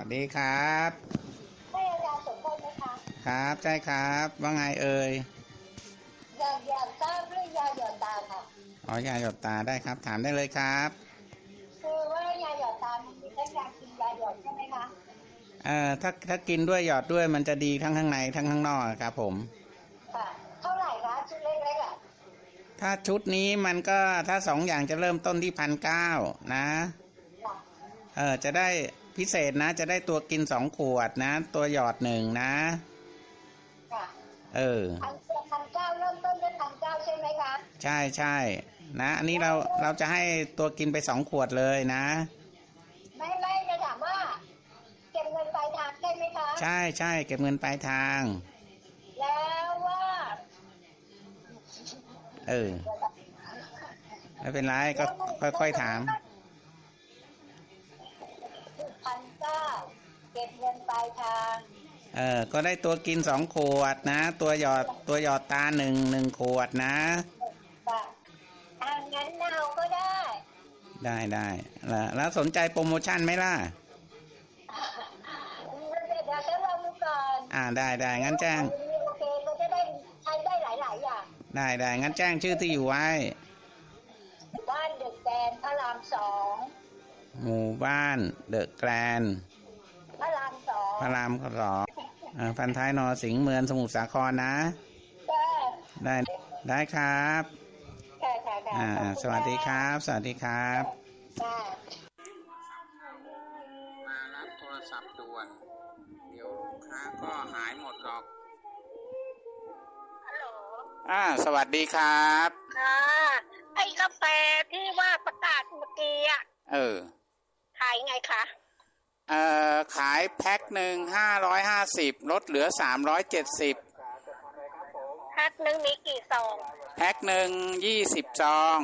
สดีครับใช่อาจารย์สมพงษ์ไหมคะครับใช่ครับว่าไงเอ่ยอยากทราบเรื่องยาหยอดตาค่ะอ๋อยาหยดตาได้ครับถามได้เลยครับคือว่ายาหยอดตามีทั้งยากินยาหยอดใช่ไหมคะถ้ากินด้วยหยอดด้วยมันจะดีทั้งข้างในทั้งข้างนอกครับผมค่ะเท่าไหร่คะชุดเล็กๆอ่ะถ้าชุดนี้มันก็ถ้า2 อย่างจะเริ่มต้นที่1,900นะจะได้พิเศษนะจะได้ตัวกิน2 ขวดนะตัวหยอด1นะค่ะ1,900เริ่มต้นด้วย1,900ใช่ไหมคะใช่นะอันนี้เราจะให้ตัวกินไป2 ขวดเลยนะไม่จะถามว่าเก็บเงินปลายทางใช่ไหมคะใช่เก็บเงินปลายทางแล้วว่าไม่เป็นไรก็ค่อยๆถาม 1,900เก็บเงินปลายทางก็ได้ตัวกิน2 ขวดนะตัวหยอดตา1 ขวดนะงั้นเอาก็ได้แล้วสนใจโปรโมชั่นไหมล่ะเดี๋ยวฉันลองดูก่อนได้งั้นแจ้งโอเคก็จะได้ใช้ได้หลายอย่างได้งั้นแจ้งชื่อที่อยู่ไว้บ้านเดอะแกรนพระราม2 หมู่บ้านเดอะแกรนพระราม2 พันท้ายนอสิงห์เมืองสมุทรสาครนะได้ครับสวัสดีครับมารับโทรศัพท์ด่วนเดี๋ยวลูกค้าก็หายหมดหรอกฮัลโหลสวัสดีครับไอ้กาแฟที่ว่าประกาศเมื่อกี้ขายไงคะขายแพ็คหนึ่ง550ลดเหลือ370 แพ็คหนึ่งมีกี่ซองแพ็คหนึ่ง20 ซอง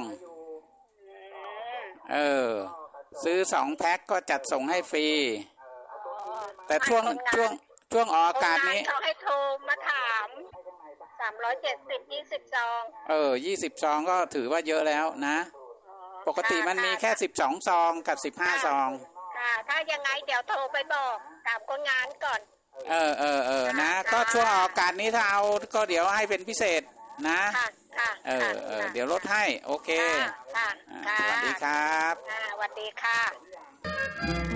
ซื้อ2 แพ็คก็จัดส่งให้ฟรีแต่ช่วงออกอากาศนี้เขาให้โทรมาถาม370 20 ซอง 20 ซองก็ถือว่าเยอะแล้วนะปกติมันมีแค่12 ซองกับ15 ซองถ้ายังไงเดี๋ยวโทรไปบอกถามคนงานก่อนนะก็ช่วงออกอากาศนี้ถ้าเอาก็เดี๋ยวให้เป็นพิเศษนะเดี๋ยวลดให้โอเคสวัสดีครับสวัสดีค่ะ